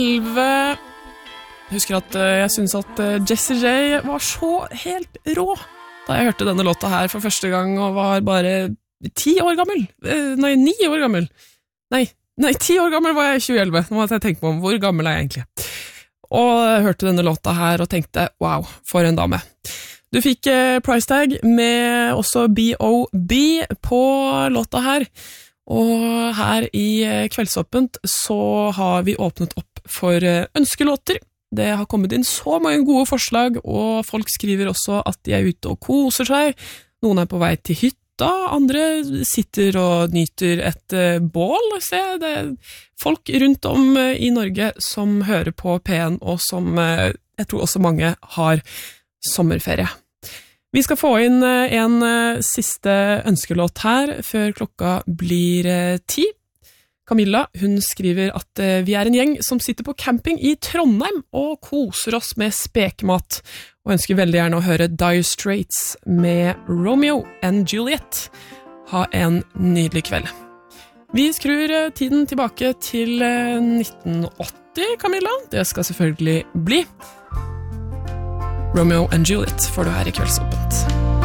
Jeg husker at jeg synes at Jessie J var så helt rå da jeg hørte denne låta her for første gang og var bare 10 år gammel. 9 år gammel. Nei, 10 år gammel var jeg i 2011. Nå måtte jeg tenke på hvor gammel er jeg egentlig. Og jeg hørte denne låta her og tenkte, wow, for en dame. Du fikk price tag med også B.O.B. på låta her. Og her i Kveldsåpent så har vi åpnet opp for ønskelåter. Det har kommet inn så mange gode forslag, og folk skriver også at de er ute og koser seg. Noen er på vei til hytta, andre sitter og nyter et bål. Det er folk rundt om i Norge som hører på P1, og som jeg tror også mange har sommerferie. Vi skal få inn en siste ønskelåt her, før klokka blir 10. Camilla, hun skriver at vi er en gjeng som sitter på camping i Trondheim og koser oss med spekemat, og ønsker veldig gjerne å høre Dire Straits med Romeo and Juliet. Ha en nydelig kveld. Vi skrur tiden tilbake til 1980, Camilla. Det skal selvfølgelig bli. Romeo and Juliet får du her i Kveldsåpent.